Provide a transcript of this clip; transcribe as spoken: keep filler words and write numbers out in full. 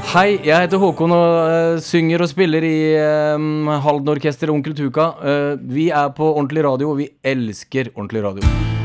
Hei, jeg heter Håkon og uh, synger og spiller i um, Halden Orkester og Onkel Tuka. Uh, vi er på Ordentlig Radio, og vi elsker Ordentlig Radio.